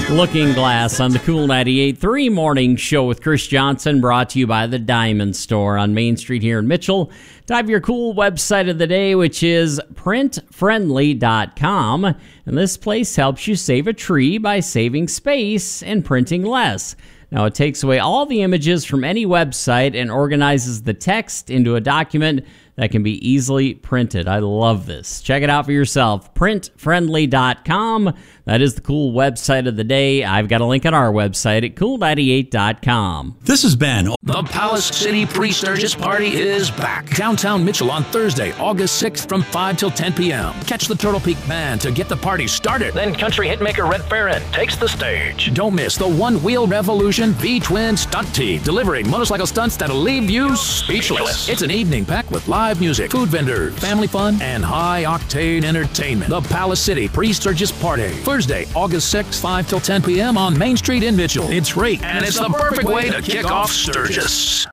Looking Glass on the Cool 98.3 Morning Show with Chris Johnson, brought to you by the Diamond Store on Main Street here in Mitchell. Time for your cool website of the day, which is printfriendly.com. And this place helps you save a tree by saving space and printing less. Now, it takes away all the images from any website and organizes the text into a document that can be easily printed. I love this. Check it out for yourself. Printfriendly.com. That is the cool website of the day. I've got a link on our website at cool98.com. This has been The Palace City Pre-Sturgis Party is back. Downtown Mitchell on Thursday, August 6th from 5 till 10 p.m. Catch the Turtle Peak Band to get the party started. Then country hitmaker Red Farron takes the stage. Don't miss the One Wheel Revolution V-Twin Stunt Team, delivering motorcycle stunts that'll leave you speechless. It's an evening packed with live music, food vendors, family fun, and high-octane entertainment. The Palace City Pre-Sturgis Party, Thursday, August 6th, 5 till 10 p.m. on Main Street in Mitchell. It's free, and it's the perfect way to kick off Sturgis.